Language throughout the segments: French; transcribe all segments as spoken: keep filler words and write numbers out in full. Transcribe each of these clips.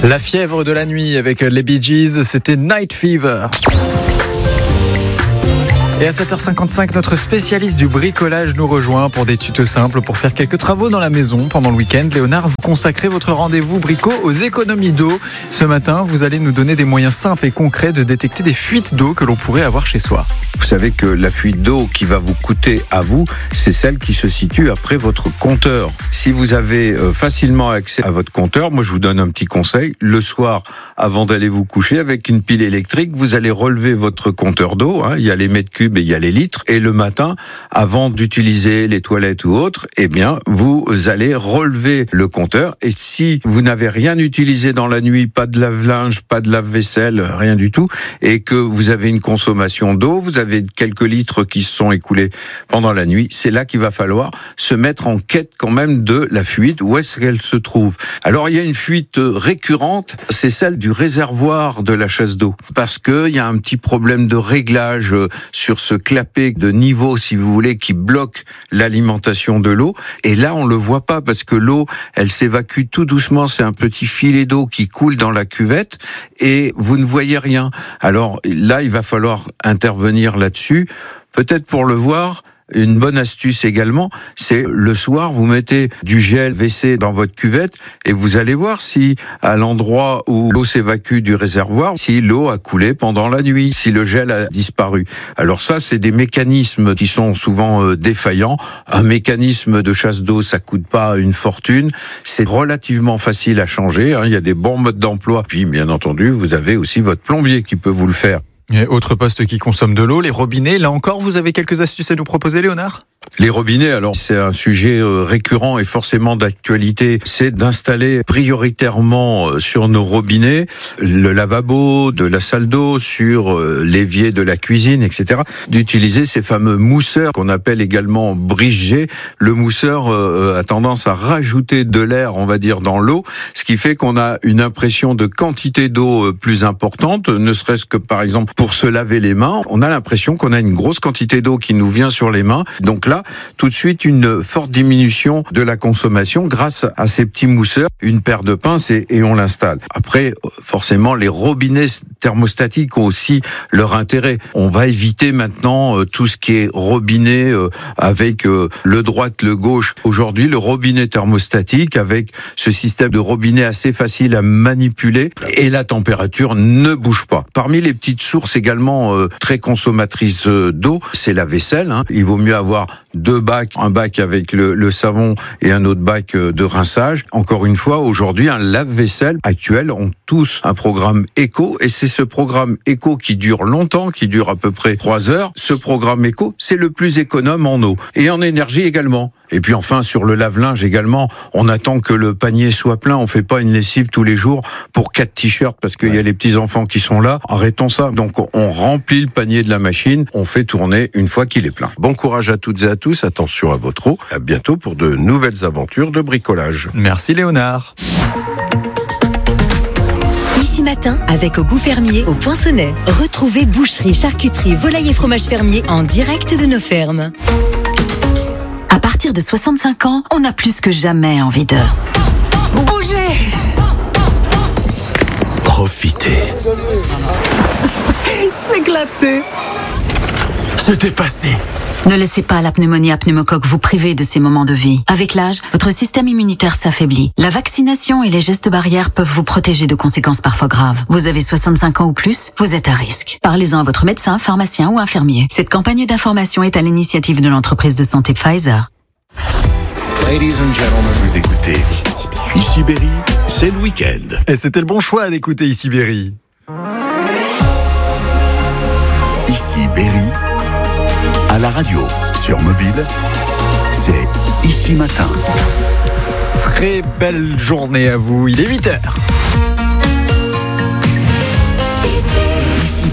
La fièvre de la nuit avec les Bee Gees, c'était Night Fever. Et à sept heures cinquante-cinq, notre spécialiste du bricolage nous rejoint pour des tutos simples pour faire quelques travaux dans la maison pendant le week-end. Léonard, vous consacrez votre rendez-vous brico aux économies d'eau. Ce matin, vous allez nous donner des moyens simples et concrets de détecter des fuites d'eau que l'on pourrait avoir chez soi. Vous savez que la fuite d'eau qui va vous coûter à vous, c'est celle qui se situe après votre compteur. Si vous avez facilement accès à votre compteur, moi je vous donne un petit conseil. Le soir, avant d'aller vous coucher, avec une pile électrique, vous allez relever votre compteur d'eau. Hein, il y a les mètres cubes et il y a les litres. Et le matin, avant d'utiliser les toilettes ou autre, eh bien, vous allez relever le compteur. Et si vous n'avez rien utilisé dans la nuit, pas de lave-linge, pas de lave-vaisselle, rien du tout, et que vous avez une consommation d'eau, vous avez quelques litres qui se sont écoulés pendant la nuit, c'est là qu'il va falloir se mettre en quête quand même de la fuite. Où est-ce qu'elle se trouve? Alors, il y a une fuite récurrente, c'est celle du réservoir de la chasse d'eau. Parce que il y a un petit problème de réglage sur ce clapet de niveau, si vous voulez, qui bloque l'alimentation de l'eau. Et là, on le voit pas parce que l'eau, elle s'évacue tout doucement. C'est un petit filet d'eau qui coule dans la cuvette et vous ne voyez rien. Alors là, il va falloir intervenir là-dessus. Peut-être pour le voir. Une bonne astuce également, c'est le soir, vous mettez du gel W C dans votre cuvette et vous allez voir si, à l'endroit où l'eau s'évacue du réservoir, si l'eau a coulé pendant la nuit, si le gel a disparu. Alors ça, c'est des mécanismes qui sont souvent euh, défaillants. Un mécanisme de chasse d'eau, ça coûte pas une fortune. C'est relativement facile à changer. Hein. Il y a des bons modes d'emploi. Puis, bien entendu, vous avez aussi votre plombier qui peut vous le faire. Et autre poste qui consomme de l'eau, les robinets. Là encore, vous avez quelques astuces à nous proposer, Léonard ? Les robinets, alors c'est un sujet récurrent et forcément d'actualité, c'est d'installer prioritairement sur nos robinets le lavabo de la salle d'eau, sur l'évier de la cuisine, et cetera. D'utiliser ces fameux mousseurs qu'on appelle également brise-jet. Le mousseur a tendance à rajouter de l'air, on va dire, dans l'eau, ce qui fait qu'on a une impression de quantité d'eau plus importante, ne serait-ce que par exemple pour se laver les mains, on a l'impression qu'on a une grosse quantité d'eau qui nous vient sur les mains. Donc là, tout de suite une forte diminution de la consommation grâce à ces petits mousseurs, une paire de pinces et, et on l'installe. Après, forcément, les robinets thermostatiques ont aussi leur intérêt. On va éviter maintenant euh, tout ce qui est robinet euh, avec euh, le droite, le gauche. Aujourd'hui, le robinet thermostatique avec ce système de robinet assez facile à manipuler et la température ne bouge pas. Parmi les petites sources également euh, très consommatrices euh, d'eau, c'est la vaisselle. Hein. Il vaut mieux avoir deux bacs, un bac avec le, le savon et un autre bac de rinçage. Encore une fois, aujourd'hui, un lave-vaisselle actuel ont tous un programme éco et c'est ce programme éco qui dure longtemps, qui dure à peu près trois heures. Ce programme éco, c'est le plus économe en eau et en énergie également. Et puis enfin, sur le lave-linge également, on attend que le panier soit plein. On fait pas une lessive tous les jours pour quatre t-shirts parce qu'il ouais. y a les petits-enfants qui sont là. Arrêtons ça. Donc, on remplit le panier de la machine. On fait tourner une fois qu'il est plein. Bon courage à toutes et à tous. Attention à votre eau. À bientôt pour de nouvelles aventures de bricolage. Merci Léonard. Ici Matin, avec Au Goût Fermier, au Poinçonnet. Retrouvez boucherie, charcuterie, volaille et fromage fermier en direct de nos fermes. À partir de soixante-cinq ans, on a plus que jamais envie de bouger. Profiter. S'éclater. Se dépasser. Ne laissez pas la pneumonie à pneumocoque vous priver de ces moments de vie. Avec l'âge, votre système immunitaire s'affaiblit. La vaccination et les gestes barrières peuvent vous protéger de conséquences parfois graves. Vous avez soixante-cinq ans ou plus, vous êtes à risque. Parlez-en à votre médecin, pharmacien ou infirmier. Cette campagne d'information est à l'initiative de l'entreprise de santé Pfizer. Ladies and gentlemen, vous écoutez Ici Berry, c'est le week-end. Et c'était le bon choix d'écouter Ici Berry. Ici Berry, à la radio, sur mobile, c'est Ici Matin. Très belle journée à vous, il est huit heures. Ici Berry.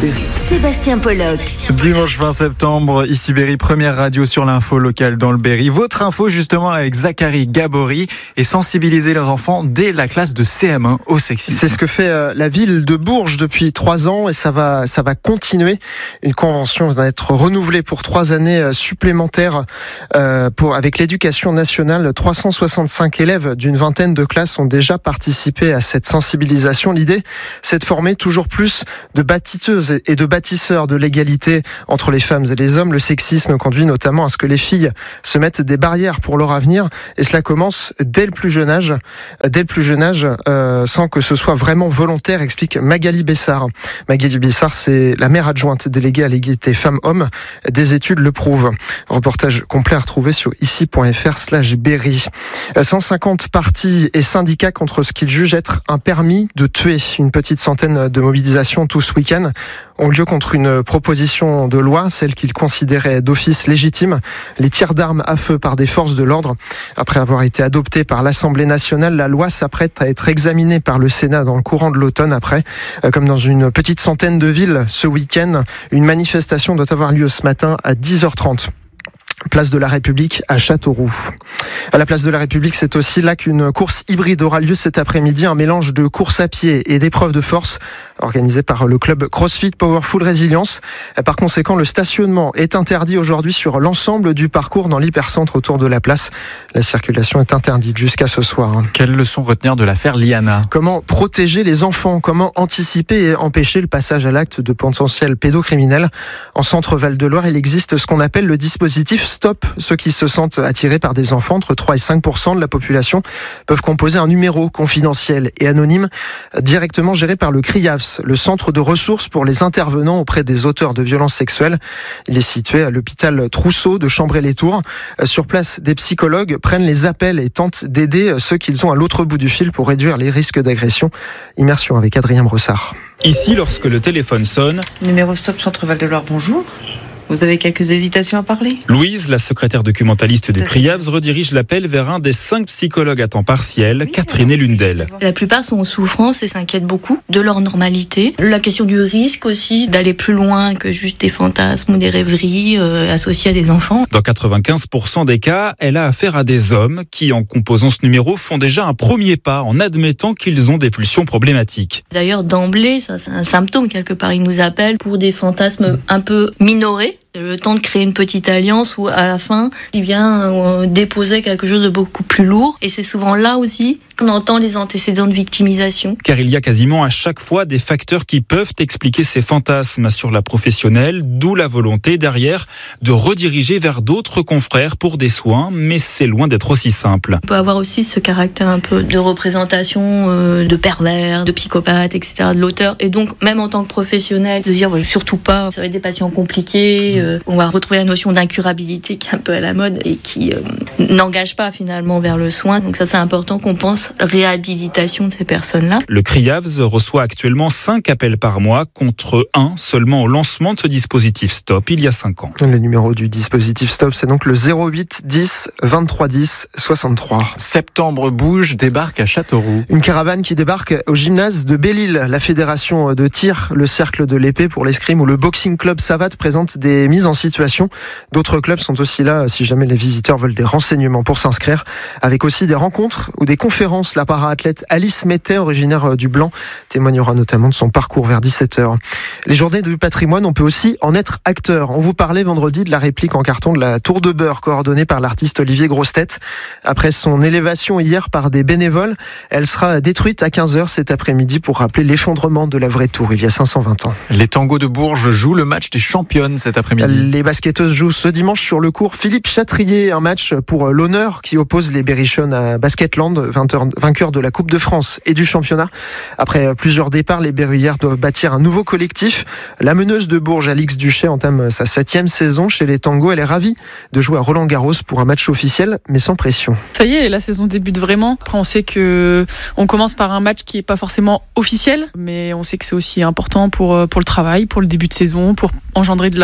Sébastien Pollock. Dimanche vingt septembre, ici Berry, première radio sur l'info locale dans le Berry. Votre info justement avec Zachary Gabory et sensibiliser les enfants dès la classe de C M un au sexisme. C'est ce que fait euh, la ville de Bourges depuis trois ans et ça va, ça va continuer. Une convention va être renouvelée pour trois années supplémentaires euh, pour, avec l'éducation nationale. trois cent soixante-cinq élèves d'une vingtaine de classes ont déjà participé à cette sensibilisation. L'idée, c'est de former toujours plus de bâtisseuses et de bâtisseurs de l'égalité entre les femmes et les hommes. Le sexisme conduit notamment à ce que les filles se mettent des barrières pour leur avenir et cela commence dès le plus jeune âge, dès le plus jeune âge, euh, sans que ce soit vraiment volontaire, explique Magali Bessard. Magali Bessard, c'est la maire adjointe déléguée à l'égalité femmes-hommes. Des études le prouvent. Reportage complet à retrouver sur ici point f r slash berry. cent cinquante partis et syndicats contre ce qu'ils jugent être un permis de tuer. Une petite centaine de mobilisations tout ce week-end ont lieu contre une proposition de loi, celle qu'ils considéraient d'office légitime, les tirs d'armes à feu par des forces de l'ordre. Après avoir été adoptée par l'Assemblée nationale, la loi s'apprête à être examinée par le Sénat dans le courant de l'automne. Après, comme dans une petite centaine de villes ce week-end, une manifestation doit avoir lieu ce matin à dix heures trente. Place de la République à Châteauroux. À la place de la République, c'est aussi là qu'une course hybride aura lieu cet après-midi, un mélange de course à pied et d'épreuves de force organisé par le club CrossFit Powerful Résilience. Par conséquent, le stationnement est interdit aujourd'hui sur l'ensemble du parcours dans l'hypercentre autour de la place. La circulation est interdite jusqu'à ce soir. Quelle leçon retenir de l'affaire Liana ? Comment protéger les enfants ? Comment anticiper et empêcher le passage à l'acte de potentiels pédocriminels ? En centre Val-de-Loire, il existe ce qu'on appelle le dispositif Stop. Ceux qui se sentent attirés par des enfants, entre trois et cinq pour cent de la population, peuvent composer un numéro confidentiel et anonyme directement géré par le CRIAVS, le centre de ressources pour les intervenants auprès des auteurs de violences sexuelles. Il est situé à l'hôpital Trousseau de Chambray-les-Tours. Sur place, des psychologues prennent les appels et tentent d'aider ceux qu'ils ont à l'autre bout du fil pour réduire les risques d'agression. Immersion avec Adrien Brossard. Ici, lorsque le téléphone sonne... Numéro Stop Centre Val-de-Loire, bonjour. Vous avez quelques hésitations à parler ? Louise, la secrétaire documentaliste du CRIAVS, redirige l'appel vers un des cinq psychologues à temps partiel. Oui, Catherine est l'une d'elles. La plupart sont en souffrance et s'inquiètent beaucoup de leur normalité. La question du risque aussi, d'aller plus loin que juste des fantasmes ou des rêveries euh, associées à des enfants. Dans quatre-vingt-quinze pour cent des cas, elle a affaire à des hommes qui, en composant ce numéro, font déjà un premier pas en admettant qu'ils ont des pulsions problématiques. D'ailleurs, d'emblée, ça c'est un symptôme quelque part. Ils nous appellent pour des fantasmes un peu minorés. Le temps de créer une petite alliance où à la fin, il vient euh, déposer quelque chose de beaucoup plus lourd. Et c'est souvent là aussi qu'on entend les antécédents de victimisation. Car il y a quasiment à chaque fois des facteurs qui peuvent expliquer ces fantasmes sur la professionnelle, d'où la volonté derrière de rediriger vers d'autres confrères pour des soins, mais c'est loin d'être aussi simple. On peut avoir aussi ce caractère un peu de représentation euh, de pervers, de psychopathe, et cetera de l'auteur. Et donc, même en tant que professionnel, de dire ouais, surtout pas, ça va être des patients compliqués. Euh, on va retrouver la notion d'incurabilité qui est un peu à la mode et qui euh, n'engage pas finalement vers le soin. Donc ça, c'est important qu'on pense réhabilitation de ces personnes-là. Le CRIAVS reçoit actuellement cinq appels par mois contre un seulement au lancement de ce dispositif Stop il y a cinq ans. Le numéro du dispositif Stop, c'est donc le zéro huit dix vingt-trois dix soixante-trois. Septembre Bouge débarque à Châteauroux. Une caravane qui débarque au gymnase de Belle-Île. La fédération de tir, le cercle de l'épée pour l'escrime ou le boxing club Savate présente des mises en situation. D'autres clubs sont aussi là si jamais les visiteurs veulent des renseignements pour s'inscrire, avec aussi des rencontres ou des conférences. La para-athlète Alice Mettet, originaire du Blanc, témoignera notamment de son parcours vers dix-sept heures. Les journées du patrimoine, on peut aussi en être acteur. On vous parlait vendredi de la réplique en carton de la Tour de Beurre, coordonnée par l'artiste Olivier Grossetête. Après son élévation hier par des bénévoles, elle sera détruite à quinze heures cet après-midi pour rappeler l'effondrement de la vraie tour il y a cinq cent vingt ans. Les tangos de Bourges jouent le match des championnes cet après-midi. Les basketteuses jouent ce dimanche sur le cours Philippe Chatrier, un match pour l'honneur qui oppose les Berrichonnes à Basketland, vainqueurs de la Coupe de France et du championnat. Après plusieurs départs, les Berruyères doivent bâtir un nouveau collectif. La meneuse de Bourges, Alix Duché, entame sa septième saison chez les tangos. Elle est ravie de jouer à Roland-Garros pour un match officiel, mais sans pression. Ça y est, la saison débute vraiment. Après, on sait que on commence par un match qui est pas forcément officiel, mais on sait que c'est aussi important pour, pour le travail, pour le début de saison, pour engendrer de la, de la confiance.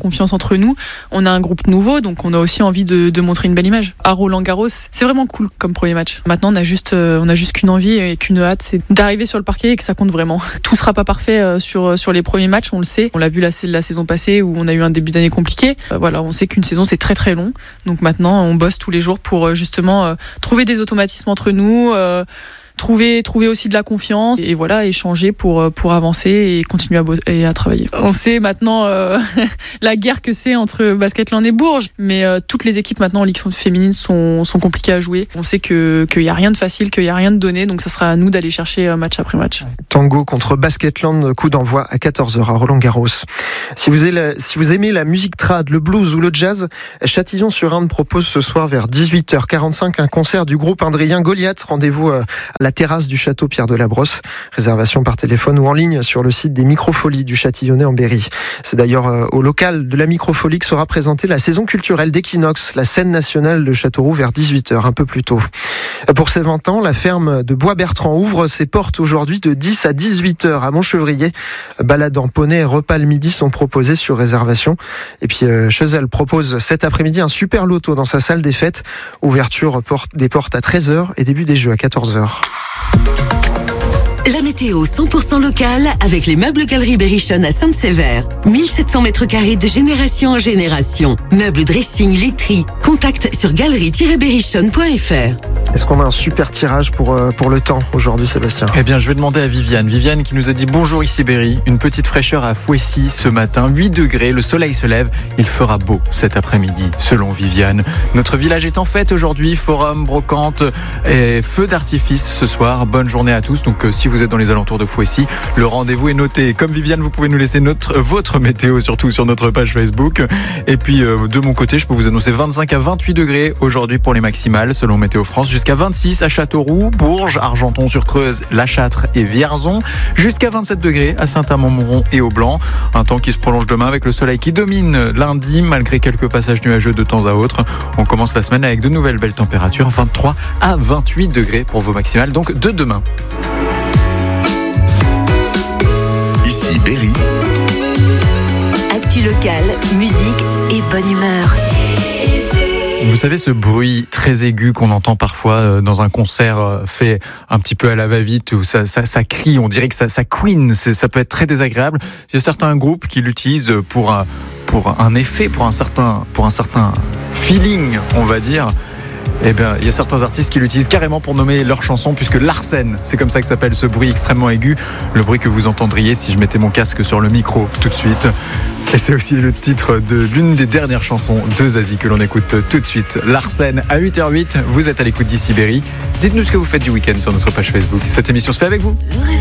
confiance entre nous. On a un groupe nouveau, donc on a aussi envie de, de montrer une belle image. À Roland-Garros, c'est vraiment cool comme premier match. Maintenant, on a juste, euh, on a juste qu'une envie et qu'une hâte, c'est d'arriver sur le parquet et que ça compte vraiment. Tout sera pas parfait euh, sur sur les premiers matchs, on le sait. On l'a vu la, la saison passée où on a eu un début d'année compliqué. Euh, voilà, on sait qu'une saison c'est très très long. Donc maintenant, on bosse tous les jours pour euh, justement euh, trouver des automatismes entre nous. Euh, Trouver, trouver aussi de la confiance et voilà, échanger pour, pour avancer et continuer à, bo- et à travailler. On sait maintenant euh, la guerre que c'est entre Basketland et Bourges, mais euh, toutes les équipes maintenant en Ligue féminine sont, sont compliquées à jouer. On sait que, qu'il n'y a rien de facile, qu'il n'y a rien de donné, donc ça sera à nous d'aller chercher match après match. Tango contre Basketland, coup d'envoi à quatorze heures à Roland-Garros. Si vous, aimez la, si vous aimez la musique trad, le blues ou le jazz, Châtillon-sur-Indre propose ce soir vers dix-huit heures quarante-cinq un concert du groupe indrien Goliath. Rendez-vous à la terrasse du château Pierre de la Brosse. Réservation par téléphone ou en ligne sur le site des Microfolies du Châtillonnais en Berry. C'est d'ailleurs au local de la Microfolie que sera présentée la saison culturelle d'Equinox, la scène nationale de Châteauroux vers dix-huit heures, un peu plus tôt. Pour ses vingt ans, la ferme de Bois-Bertrand ouvre ses portes aujourd'hui de dix à dix-huit heures à Montchevrier. Balade en poney et repas le midi sont proposés sur réservation. Et puis euh, Chezelle propose cet après-midi un super loto dans sa salle des fêtes. Ouverture des portes à treize heures et début des jeux à quatorze heures. La météo cent pour cent locale avec les meubles Galerie Berrichon à Sainte-Sévère. mille sept cents mètres carrés de génération en génération. Meubles, dressing, literie. Contact sur galerie tiret berrichon point f r. Est-ce qu'on a un super tirage pour, euh, pour le temps aujourd'hui, Sébastien ? Eh bien, je vais demander à Viviane. Viviane qui nous a dit bonjour ici Berry. Une petite fraîcheur à Fouessy ce matin. huit degrés, le soleil se lève. Il fera beau cet après-midi, selon Viviane. Notre village est en fête aujourd'hui. Forum, brocante et feu d'artifice ce soir. Bonne journée à tous. Donc, euh, si vous êtes dans les alentours de Fouessy, le rendez-vous est noté. Comme Viviane, vous pouvez nous laisser notre, votre météo, surtout sur notre page Facebook. Et puis, euh, de mon côté, je peux vous annoncer vingt-cinq à vingt-huit degrés aujourd'hui pour les maximales, selon Météo France. Jusqu'à vingt-six à Châteauroux, Bourges, Argenton-sur-Creuse, La Châtre et Vierzon. Jusqu'à vingt-sept degrés à Saint-Amand-Montrond et au Blanc. Un temps qui se prolonge demain avec le soleil qui domine lundi, malgré quelques passages nuageux de temps à autre. On commence la semaine avec de nouvelles belles températures, vingt-trois à vingt-huit degrés pour vos maximales, donc de demain. Ici Berry. Actu locale, musique et bonne humeur. Vous savez, ce bruit très aigu qu'on entend parfois dans un concert fait un petit peu à la va-vite, où ça, ça, ça crie, on dirait que ça, ça couine, c'est, ça peut être très désagréable. Il y a certains groupes qui l'utilisent pour un, pour un effet, pour un certain, pour un certain feeling, on va dire. Eh bien, il y a certains artistes qui l'utilisent carrément pour nommer leur chanson, puisque Larsen, c'est comme ça que s'appelle ce bruit extrêmement aigu, le bruit que vous entendriez si je mettais mon casque sur le micro tout de suite. Et c'est aussi le titre de l'une des dernières chansons de Zazie que l'on écoute tout de suite. Larsen à huit heures huit, vous êtes à l'écoute d'Ici Berry. Dites-nous ce que vous faites du week-end sur notre page Facebook. Cette émission se fait avec vous.